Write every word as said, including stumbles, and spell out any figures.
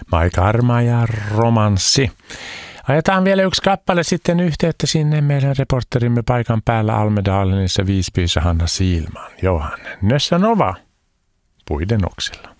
Mai Karma ja romanssi. Ajetaan vielä yksi kappale sitten yhteyttä sinne meidän reporterimme paikan päällä Almedalenissa Visbyssä Hanna Siilman. Johan Nössä Nova puiden oksilla.